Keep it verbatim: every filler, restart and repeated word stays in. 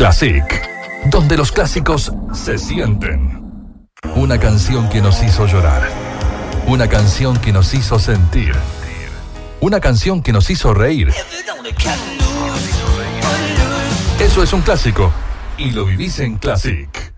Classic, donde los clásicos se sienten. Una canción que nos hizo llorar. Una canción que nos hizo sentir. Una canción que nos hizo reír. Eso es un clásico y lo vivís en Classic.